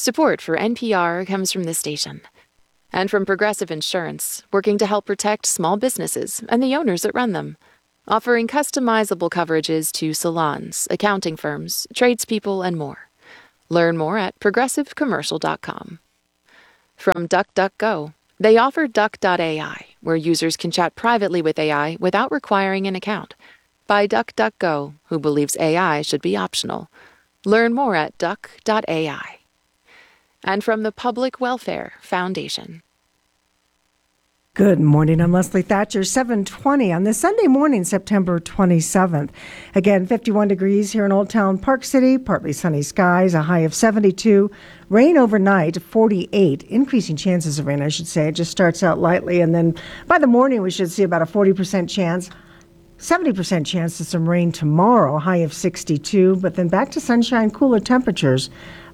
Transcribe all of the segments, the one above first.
Support for NPR comes from this station and from Progressive Insurance, working to help protect small businesses and the owners that run them, offering customizable coverages to salons, accounting firms, tradespeople, and more. Learn more at progressivecommercial.com. From DuckDuckGo, they offer Duck.ai, where users can chat privately with AI without requiring an account. By DuckDuckGo, who believes AI should be optional. Learn more at Duck.ai. And from the Public Welfare Foundation. Good morning. I'm Leslie Thatcher, 7:20 on this Sunday morning, September 27th. Again, 51 degrees here in Old Town Park City, partly sunny skies, a high of 72. Rain overnight, 48. Increasing chances of rain, I should say. It just starts out lightly, and then by the morning we should see about a 40% chance. 70% chance of some rain tomorrow, high of 62, but then back to sunshine, cooler temperatures,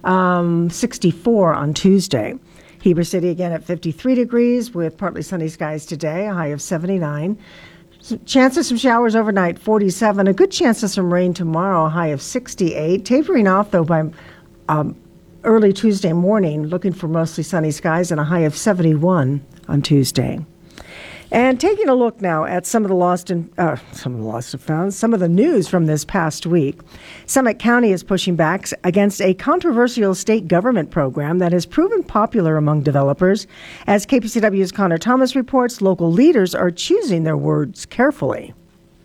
64 on Tuesday. Heber City again at 53 degrees with partly sunny skies today, a high of 79. Chance of some showers overnight, 47. A good chance of some rain tomorrow, a high of 68. Tapering off, though, by early Tuesday morning, looking for mostly sunny skies and a high of 71 on Tuesday. And taking a look now at some of the lost and found, some of the news from this past week. Summit County is pushing back against a controversial state government program that has proven popular among developers. As KPCW's Connor Thomas reports, local leaders are choosing their words carefully.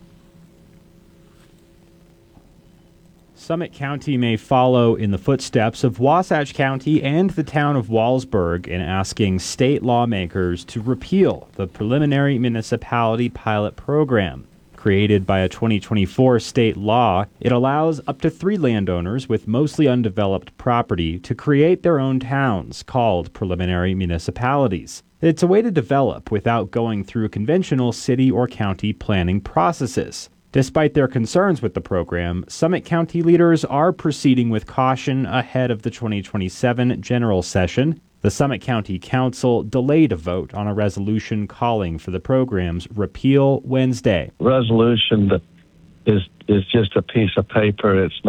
Summit County may follow in the footsteps of Wasatch County and the town of Wallsburg in asking state lawmakers to repeal the preliminary municipality pilot program. Created by a 2024 state law, it allows up to 3 landowners with mostly undeveloped property to create their own towns, called preliminary municipalities. It's a way to develop without going through conventional city or county planning processes. Despite their concerns with the program, Summit County leaders are proceeding with caution ahead of the 2027 general session. The Summit County Council delayed a vote on a resolution calling for the program's repeal Wednesday. Resolution that is just a piece of paper. It's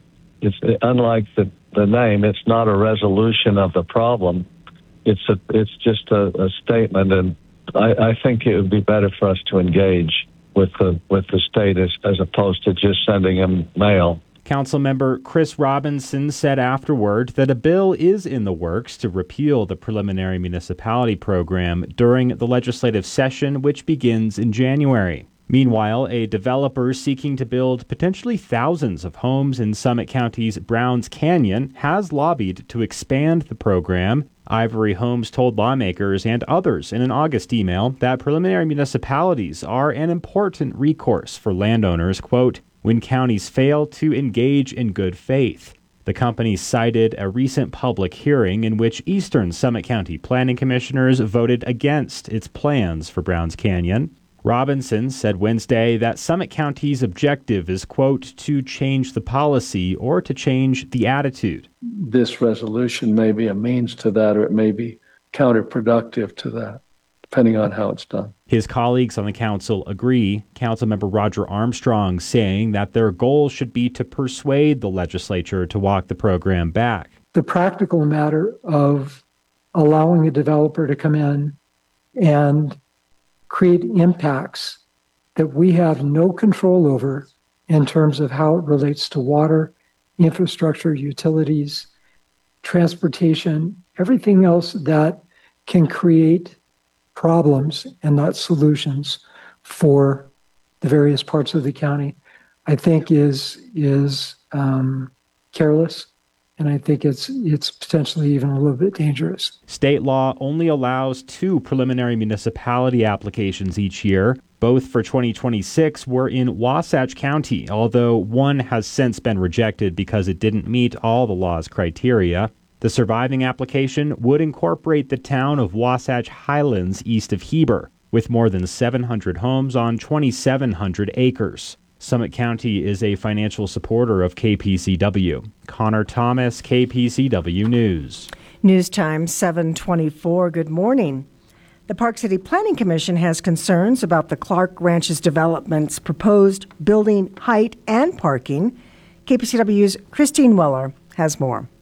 unlike the name. It's not a resolution of the problem. It's just a statement, and I think it would be better for us to engage with the state as opposed to just sending them mail. Councilmember Chris Robinson said afterward that a bill is in the works to repeal the preliminary municipality program during the legislative session, which begins in January. Meanwhile, a developer seeking to build potentially thousands of homes in Summit County's Browns Canyon has lobbied to expand the program. Ivory Homes told lawmakers and others in an August email that preliminary municipalities are an important recourse for landowners, quote, when counties fail to engage in good faith. The company cited a recent public hearing in which Eastern Summit County planning commissioners voted against its plans for Browns Canyon. Robinson said Wednesday that Summit County's objective is, quote, to change the policy or to change the attitude. This resolution may be a means to that, or it may be counterproductive to that, depending on how it's done. His colleagues on the council agree. Councilmember Roger Armstrong saying that their goal should be to persuade the legislature to walk the program back. The practical matter of allowing a developer to come in and create impacts that we have no control over in terms of how it relates to water, infrastructure, utilities, transportation, everything else that can create problems and not solutions for the various parts of the county, I think is careless. And I think it's potentially even a little bit dangerous. State law only allows 2 preliminary municipality applications each year. Both for 2026 were in Wasatch County, although one has since been rejected because it didn't meet all the law's criteria. The surviving application would incorporate the town of Wasatch Highlands east of Heber, with more than 700 homes on 2,700 acres. Summit County is a financial supporter of KPCW. Connor Thomas, KPCW News. News time, 7:24. Good morning. The Park City Planning Commission has concerns about the Clark Ranches development's proposed building height and parking. KPCW's Christine Weller has more.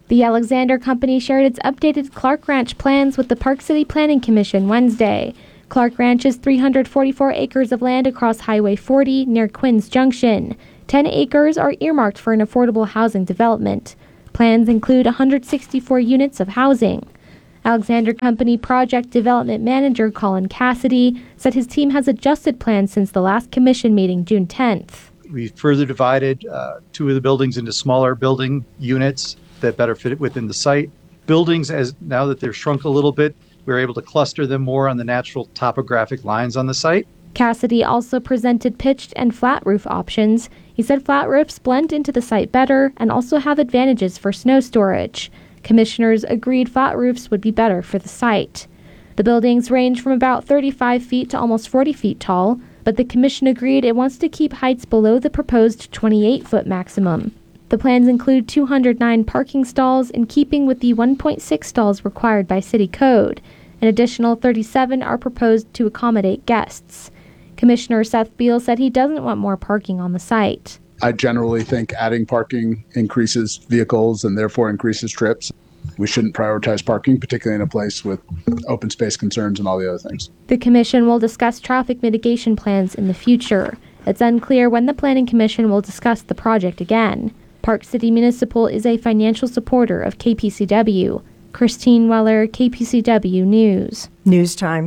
The Alexander Company shared its updated Clark Ranch plans with the Park City Planning Commission Wednesday. Clark Ranch is 344 acres of land across Highway 40 near Quinns Junction. 10 acres are earmarked for an affordable housing development. Plans include 164 units of housing. Alexander Company Project Development Manager Colin Cassidy said his team has adjusted plans since the last commission meeting June 10th. We further divided two of the buildings into smaller building units that better fit within the site. Buildings, as now that they're shrunk a little bit, we're able to cluster them more on the natural topographic lines on the site. Cassidy also presented pitched and flat roof options. He said flat roofs blend into the site better and also have advantages for snow storage. Commissioners agreed flat roofs would be better for the site. The buildings range from about 35 feet to almost 40 feet tall, but the commission agreed it wants to keep heights below the proposed 28-foot maximum. The plans include 209 parking stalls in keeping with the 1.6 stalls required by city code. An additional 37 are proposed to accommodate guests. Commissioner Seth Beal said he doesn't want more parking on the site. I generally think adding parking increases vehicles and therefore increases trips. We shouldn't prioritize parking, particularly in a place with open space concerns and all the other things. The commission will discuss traffic mitigation plans in the future. It's unclear when the Planning Commission will discuss the project again. Park City Municipal is a financial supporter of KPCW. Christine Weller, KPCW News. News time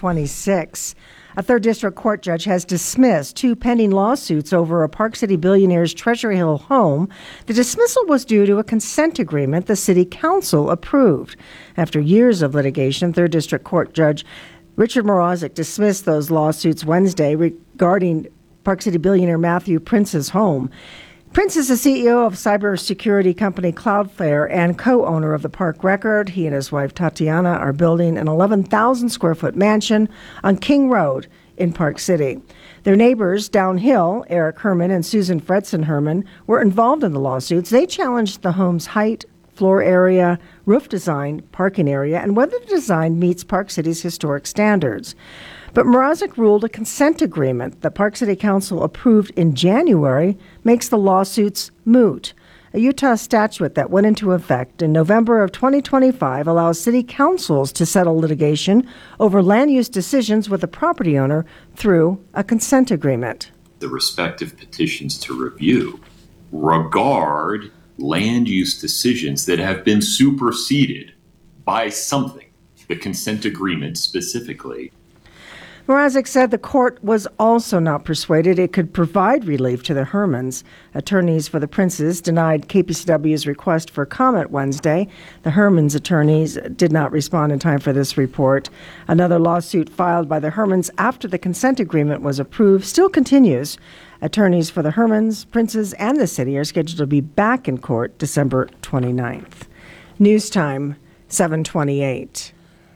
7:26. A third district court judge has dismissed two pending lawsuits over a Park City billionaire's Treasure Hill home. The dismissal was due to a consent agreement the city council approved. After years of litigation, third district court judge Richard Mrazek dismissed those lawsuits Wednesday regarding Park City billionaire Matthew Prince's home. Prince is the CEO of cybersecurity company Cloudflare and co-owner of the Park Record. He and his wife Tatiana are building an 11,000 square foot mansion on King Road in Park City. Their neighbors downhill, Eric Herman and Susan Fredson Herman, were involved in the lawsuits. They challenged the home's height, floor area, roof design, parking area, and whether the design meets Park City's historic standards. But Mrazek ruled a consent agreement that Park City Council approved in January makes the lawsuits moot. A Utah statute that went into effect in November of 2025 allows city councils to settle litigation over land use decisions with the property owner through a consent agreement. The respective petitions to review regard land use decisions that have been superseded by something, the consent agreement specifically. Mrazek said the court was also not persuaded it could provide relief to the Hermans. Attorneys for the Princes denied KPCW's request for comment Wednesday. The Hermans attorneys did not respond in time for this report. Another lawsuit filed by the Hermans after the consent agreement was approved still continues. Attorneys for the Hermans, Princes, and the city are scheduled to be back in court December 29th. News time, 7:28.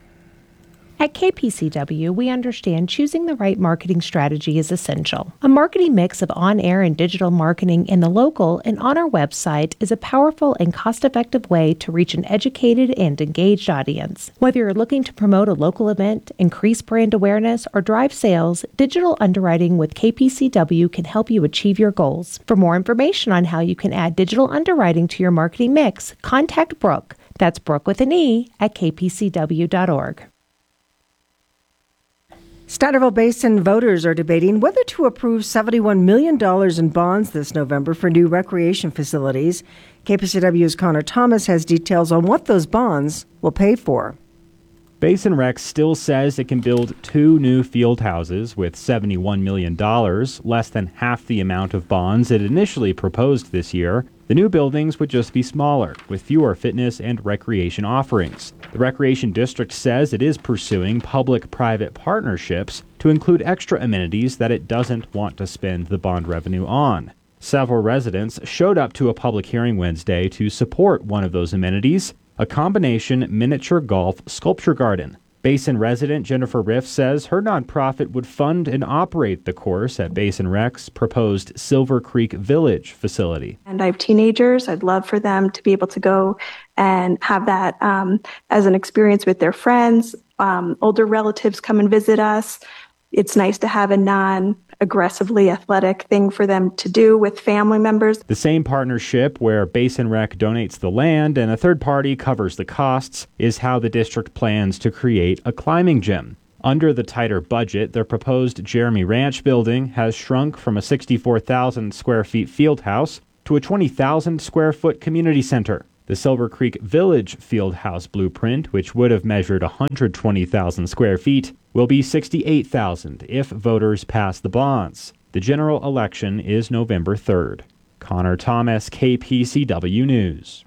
At KPCW, we understand choosing the right marketing strategy is essential. A marketing mix of on-air and digital marketing in the local and on our website is a powerful and cost-effective way to reach an educated and engaged audience. Whether you're looking to promote a local event, increase brand awareness, or drive sales, digital underwriting with KPCW can help you achieve your goals. For more information on how you can add digital underwriting to your marketing mix, contact Brooke. That's Brooke with an E at kpcw.org. Stuyvesant Basin voters are debating whether to approve $71 million in bonds this November for new recreation facilities. KPCW's Connor Thomas has details on what those bonds will pay for. Basin Rec still says it can build 2 new field houses with $71 million, less than half the amount of bonds it initially proposed this year. The new buildings would just be smaller, with fewer fitness and recreation offerings. The Recreation District says it is pursuing public-private partnerships to include extra amenities that it doesn't want to spend the bond revenue on. Several residents showed up to a public hearing Wednesday to support one of those amenities, a combination miniature golf sculpture garden. Basin resident Jennifer Riff says her nonprofit would fund and operate the course at Basin Rec's proposed Silver Creek Village facility. And I have teenagers. I'd love for them to be able to go and have that as an experience with their friends. Older relatives come and visit us. It's nice to have a aggressively athletic thing for them to do with family members. The same partnership where Basin Rec donates the land and a third party covers the costs is how the district plans to create a climbing gym. Under the tighter budget, the proposed Jeremy Ranch building has shrunk from a 64,000 square feet field house to a 20,000 square foot community center. The Silver Creek Village field house blueprint, which would have measured 120,000 square feet, will be 68,000 if voters pass the bonds. The general election is November 3rd. Connor Thomas, KPCW News.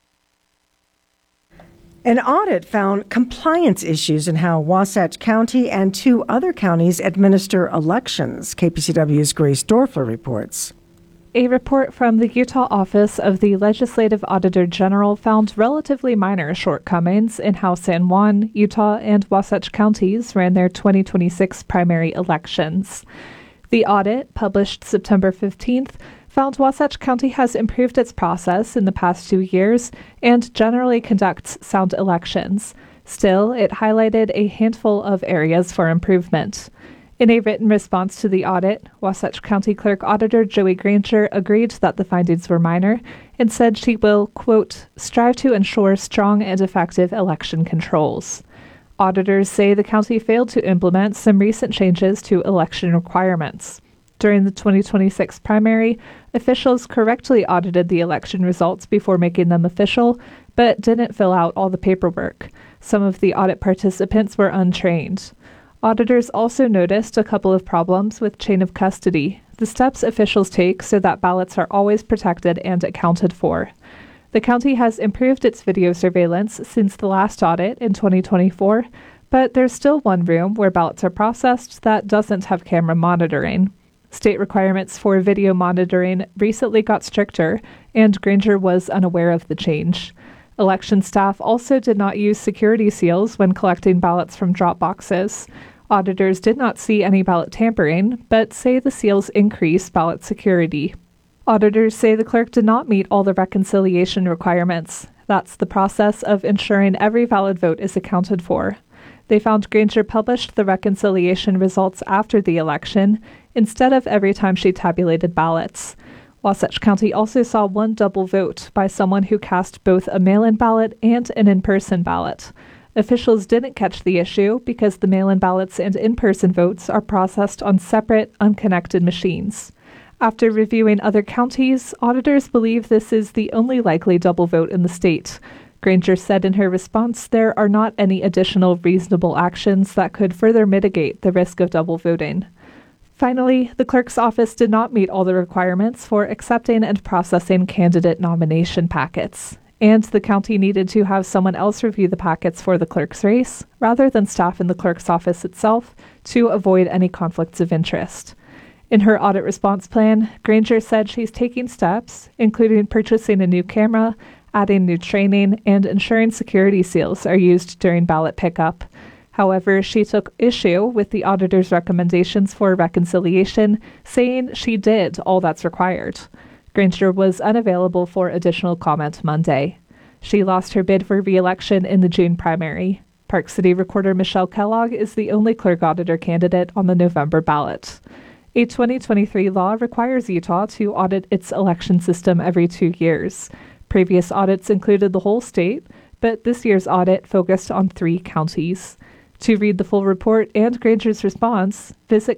An audit found compliance issues in how Wasatch County and 2 other counties administer elections. KPCW's Grace Dorfler reports. A report from the Utah Office of the Legislative Auditor General found relatively minor shortcomings in how San Juan, Utah, and Wasatch counties ran their 2026 primary elections. The audit, published September 15th, found Wasatch County has improved its process in the past 2 years and generally conducts sound elections. Still, it highlighted a handful of areas for improvement. In a written response to the audit, Wasatch County Clerk Auditor Joey Granger agreed that the findings were minor and said she will, quote, strive to ensure strong and effective election controls. Auditors say the county failed to implement some recent changes to election requirements. During the 2026 primary, officials correctly audited the election results before making them official, but didn't fill out all the paperwork. Some of the audit participants were untrained. Auditors also noticed a couple of problems with chain of custody, the steps officials take so that ballots are always protected and accounted for. The county has improved its video surveillance since the last audit in 2024, but there's still one room where ballots are processed that doesn't have camera monitoring. State requirements for video monitoring recently got stricter, and Granger was unaware of the change. Election staff also did not use security seals when collecting ballots from drop boxes. Auditors did not see any ballot tampering, but say the seals increase ballot security. Auditors say the clerk did not meet all the reconciliation requirements. That's the process of ensuring every valid vote is accounted for. They found Granger published the reconciliation results after the election, instead of every time she tabulated ballots. Wasatch County also saw one double vote by someone who cast both a mail-in ballot and an in-person ballot. Officials didn't catch the issue because the mail-in ballots and in-person votes are processed on separate, unconnected machines. After reviewing other counties, auditors believe this is the only likely double vote in the state. Granger said in her response there are not any additional reasonable actions that could further mitigate the risk of double voting. Finally, the clerk's office did not meet all the requirements for accepting and processing candidate nomination packets, and the county needed to have someone else review the packets for the clerk's race, rather than staff in the clerk's office itself, to avoid any conflicts of interest. In her audit response plan, Granger said she's taking steps, including purchasing a new camera, adding new training, and ensuring security seals are used during ballot pickup. However, she took issue with the auditor's recommendations for reconciliation, saying she did all that's required. Granger was unavailable for additional comment Monday. She lost her bid for re-election in the June primary. Park City Recorder Michelle Kellogg is the only clerk auditor candidate on the November ballot. A 2023 law requires Utah to audit its election system every 2 years. Previous audits included the whole state, but this year's audit focused on 3 counties. To read the full report and Granger's response, visit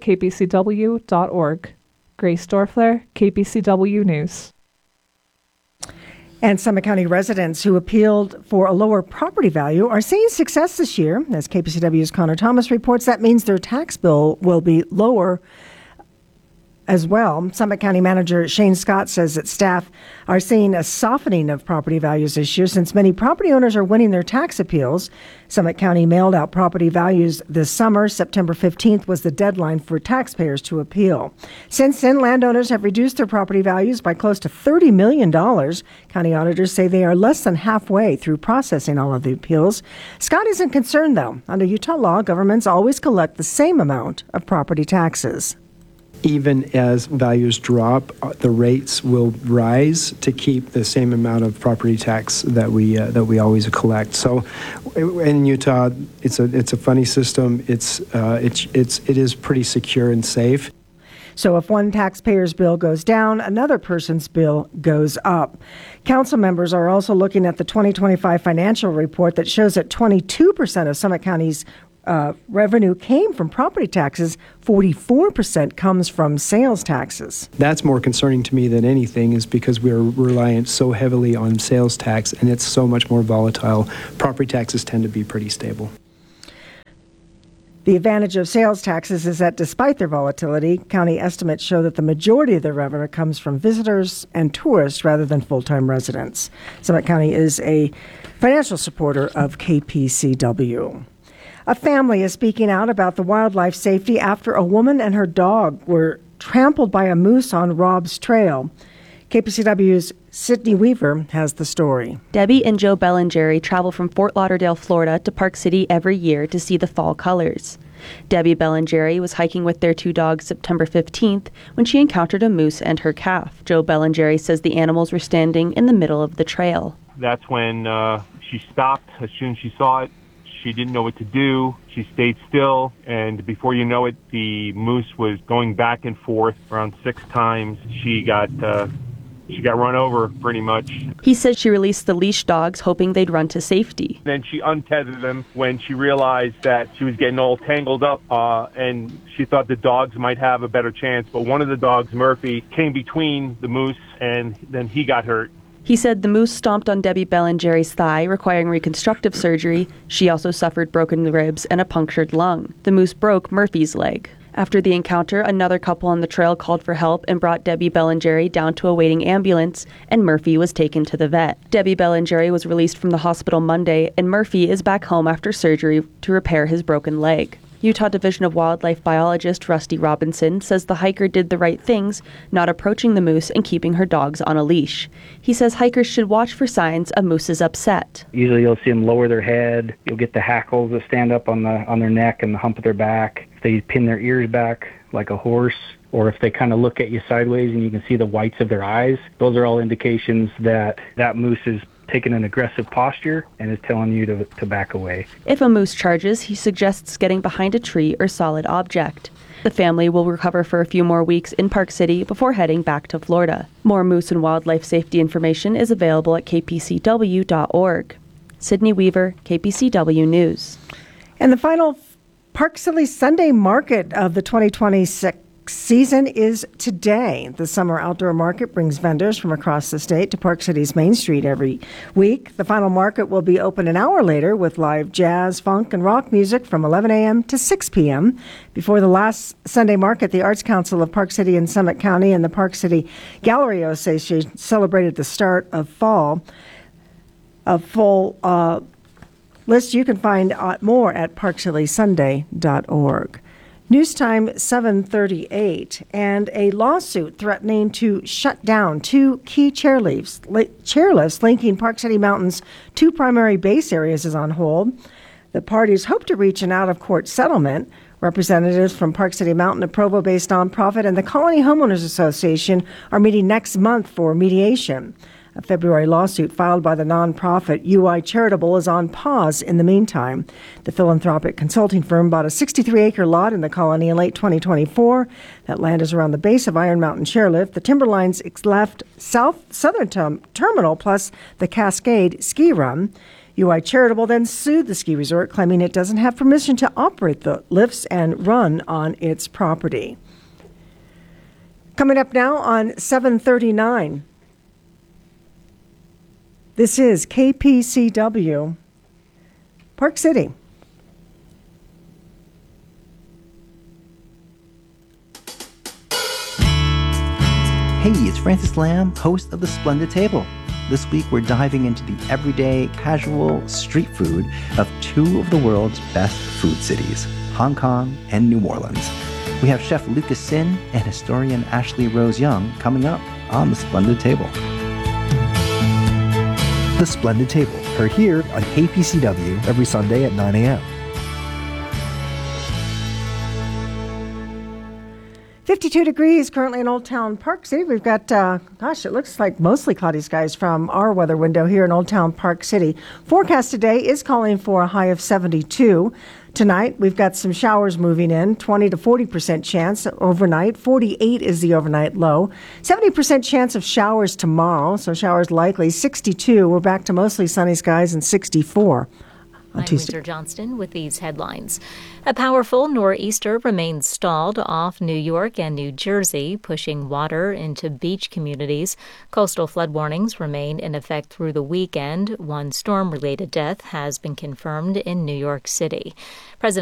kpcw.org. Grace Dorfler, KPCW News. And Summit County residents who appealed for a lower property value are seeing success this year. As KPCW's Connor Thomas reports, that means their tax bill will be lower as well. Summit County Manager Shane Scott says that staff are seeing a softening of property values this year since many property owners are winning their tax appeals. Summit County mailed out property values this summer. September 15th was the deadline for taxpayers to appeal. Since then, landowners have reduced their property values by close to $30 million. County auditors say they are less than halfway through processing all of the appeals. Scott isn't concerned, though. Under Utah law, governments always collect the same amount of property taxes. Even as values drop, the rates will rise to keep the same amount of property tax that we always collect. So, in Utah, it's a funny system. It is pretty secure and safe. So if one taxpayer's bill goes down, another person's bill goes up. Council members are also looking at the 2025 financial report that shows that 22% of Summit County's revenue came from property taxes, 44% comes from sales taxes. That's more concerning to me than anything, is because we're reliant so heavily on sales tax, and it's so much more volatile. Property taxes tend to be pretty stable. The advantage of sales taxes is that despite their volatility, county estimates show that the majority of the revenue comes from visitors and tourists rather than full-time residents. Summit County is a financial supporter of KPCW. A family is speaking out about the wildlife safety after a woman and her dog were trampled by a moose on Robb's Trail. KPCW's Sydney Weaver has the story. Debbie and Joe Bellingeri travel from Fort Lauderdale, Florida to Park City every year to see the fall colors. Debbie Bellingeri was hiking with their two dogs September 15th when she encountered a moose and her calf. Joe Bellingeri says the animals were standing in the middle of the trail. That's when she stopped as soon as she saw it. She didn't know what to do. She stayed still, and before you know it, the moose was going back and forth around 6 times. She got run over pretty much. He said she released the leash dogs, hoping they'd run to safety. Then she untethered them when she realized that she was getting all tangled up, and she thought the dogs might have a better chance. But one of the dogs, Murphy, came between the moose, and then he got hurt. He said the moose stomped on Debbie Bellingeri's thigh, requiring reconstructive surgery. She also suffered broken ribs and a punctured lung. The moose broke Murphy's leg. After the encounter, another couple on the trail called for help and brought Debbie Bellingeri down to a waiting ambulance, and Murphy was taken to the vet. Debbie Bellingeri was released from the hospital Monday, and Murphy is back home after surgery to repair his broken leg. Utah Division of Wildlife biologist Rusty Robinson says the hiker did the right things, not approaching the moose and keeping her dogs on a leash. He says hikers should watch for signs a moose is upset. Usually you'll see them lower their head. You'll get the hackles that stand up on their neck and the hump of their back. If they pin their ears back like a horse, or if they kind of look at you sideways and you can see the whites of their eyes, those are all indications that moose is taking an aggressive posture and is telling you to back away. If a moose charges, he suggests getting behind a tree or solid object. The family will recover for a few more weeks in Park City before heading back to Florida. More moose and wildlife safety information is available at kpcw.org. Sydney Weaver, KPCW News. And the final Park City Sunday Market of the 2026 season is today. The summer outdoor market brings vendors from across the state to Park City's Main Street every week. The final market will be open an hour later with live jazz, funk, and rock music from 11 a.m. to 6 p.m. Before the last Sunday market, the Arts Council of Park City and Summit County and the Park City Gallery Association celebrated the start of fall. A full list you can find more at parkcitysunday.org. News time 7:38, and a lawsuit threatening to shut down 2 key chairlifts linking Park City Mountain's 2 primary base areas is on hold. The parties hope to reach an out-of-court settlement. Representatives from Park City Mountain, a Provo-based nonprofit, and the Colony Homeowners Association are meeting next month for mediation. A February lawsuit filed by the nonprofit UI Charitable is on pause in the meantime. The philanthropic consulting firm bought a 63-acre lot in the colony in late 2024. That land is around the base of Iron Mountain Chairlift, the Timberline's left southern terminal, plus the Cascade ski run. UI Charitable then sued the ski resort, claiming it doesn't have permission to operate the lifts and run on its property. Coming up now on 7:39. This is KPCW, Park City. Hey, it's Francis Lamb, host of The Splendid Table. This week we're diving into the everyday, casual street food of 2 of the world's best food cities, Hong Kong and New Orleans. We have Chef Lucas Sin and historian Ashley Rose Young coming up on The Splendid Table. The Splendid Table, heard here on KPCW every Sunday at 9 a.m. 52 degrees currently in Old Town Park City. We've got, it looks like mostly cloudy skies from our weather window here in Old Town Park City. Forecast today is calling for a high of 72. Tonight, we've got some showers moving in, 20 to 40% chance overnight. 48 is the overnight low. 70% chance of showers tomorrow, so showers likely. 62, we're back to mostly sunny skies, and 64 on I'm Tuesday. Winter Johnston with these headlines. A powerful nor'easter remains stalled off New York and New Jersey, pushing water into beach communities. Coastal flood warnings remain in effect through the weekend. One storm-related death has been confirmed in New York City. President